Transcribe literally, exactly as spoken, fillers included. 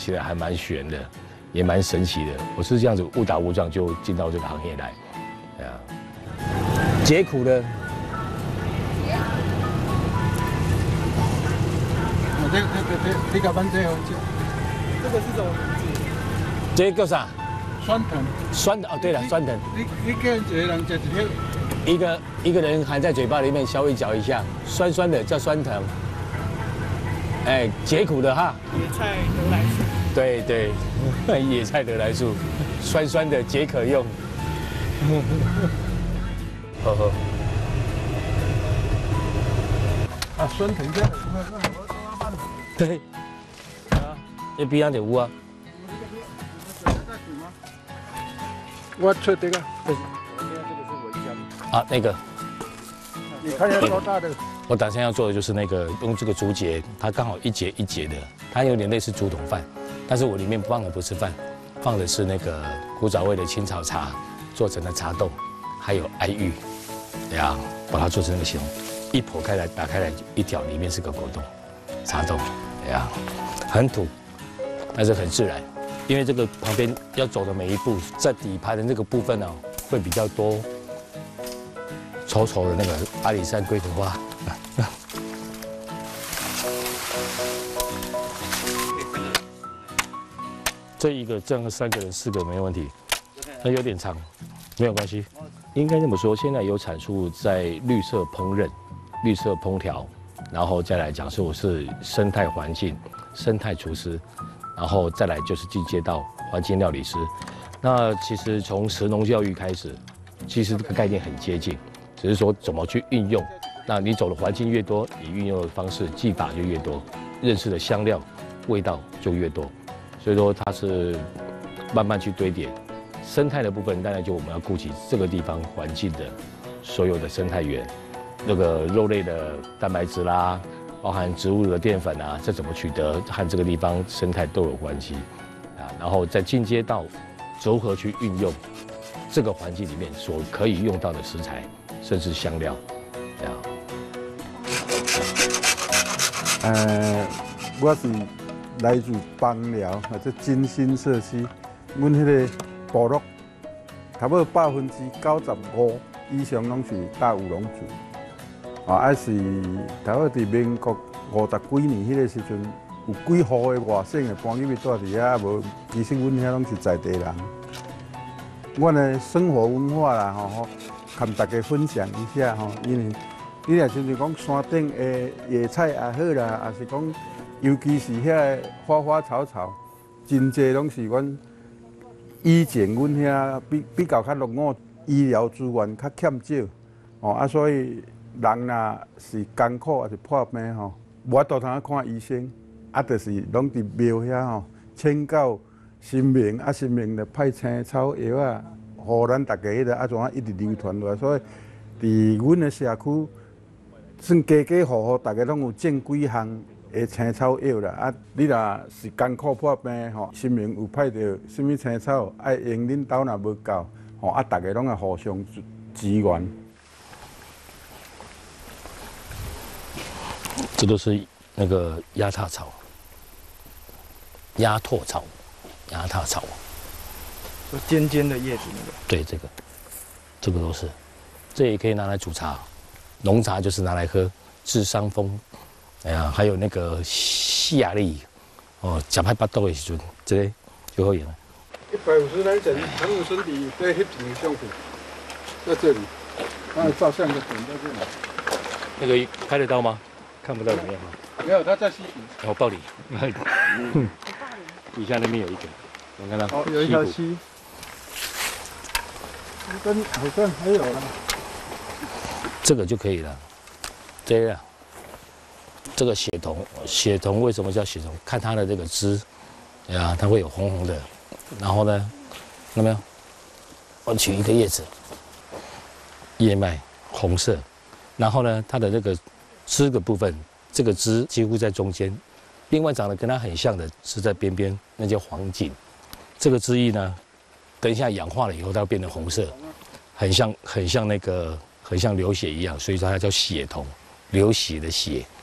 起来还蛮悬的，也蛮神奇的。我是这样子误打误撞就进到这个行业来，对啊。解苦的。 这这这这这个班最好吃，这个是什么名字？ 这个叫啥？ 酸藤。 酸的哦，对了，酸藤。 你你跟一个人吃一条。 一个一个人含在嘴巴里面，稍微嚼一下，酸酸的叫酸藤。哎，解苦的哈。 野菜得来素。对对，野菜得来素，酸酸的解渴用。呵呵。 啊，酸藤这样。 对。啊，你边仔就有啊。 我出这个。 啊，那个。 你看一下多大的。 我打算要做的就是那个用这个竹节，它刚好一节一节的，它有点类似竹筒饭，但是我里面放的不是饭，放的是那个古早味的青草茶做成的茶冻，还有爱玉，对啊，把它做成那个形状，一剖开来，打开来一条，里面是个果冻，茶冻，对啊，很土，但是很自然，因为这个旁边要走的每一步，在底盘的这个部分呢、哦，会比较多稠稠的那个阿里山龟壳花。这一个这样三个人四个没问题，那有点长，没有关系。应该这么说，现在有产出在绿色烹饪、绿色烹调，然后再来讲说我是生态环境、生态厨师，然后再来就是进阶到环境料理师。那其实从食农教育开始，其实这个概念很接近，只是说怎么去运用。那你走的环境越多，你运用的方式技法就越多，认识的香料、味道就越多。所以说它是慢慢去堆叠，生态的部分当然就我们要顾及这个地方环境的所有的生态源，那个肉类的蛋白质啦，包含植物的淀粉啊，这怎么取得和这个地方生态都有关系啊，然后再进阶到如何去运用这个环境里面所可以用到的食材，甚至香料，啊。 呃，我是。来自枋寮或者金星社区，阮迄个部落，差不多百分之九十五以上拢是大有龙族。啊，还是差不多伫民国五十几年迄个时阵，有几户的外省的搬去要住伫遐，无其实阮遐拢是在地人。阮的生活文化啦，吼，和大家分享一下吼，因为你若像是讲山顶的野菜也好啦，还是讲。尤其是遐花花草草，真济拢是阮以前阮遐比比较较落伍，医疗资源较欠少，哦啊，所以人若是艰苦还是破病吼，无法度通看医生，啊，就是拢伫庙遐吼，请教神明，啊神明就派青草药啊，互咱大家迄个啊怎啊一直流传落来，所以伫阮的社区，算家家户户大家拢有种几项。的青草药啦，啊，你若是艰苦破病吼，神明有派着什么青草，爱用恁兜若无够，吼啊，大家拢要互相支援。 这都是那个鸭踏草、鸭拓草、鸭踏草， 就尖尖的叶子那个。 对，这个，这个都是，这也可以拿来煮茶，浓茶就是拿来喝，治伤风。哎呀，还有那个西亚利，哦，食歹巴肚的时阵，这个就好用了。 一百五十来整，唐武身体在翕几相片，在这里，那照相的点在这里。 那个拍得到吗？看不到里面吗？ 没有，他在西底。 哦，抱里。底下那边有一个，我看到。 哦，有一条溪。跟好像还有啊。 这个就可以了，这样。这个血桐，血桐为什么叫血桐？看它的这个枝，对啊，它会有红红的。然后呢，看到没有？我取一个叶子，叶脉红色。然后呢，它的这个枝的部分，这个枝几乎在中间。另外长得跟它很像的是在边边，那叫黄锦。这个枝叶呢，等一下氧化了以后，它会变成红色，很像很像那个很像流血一样，所以说它叫血桐，流血的血。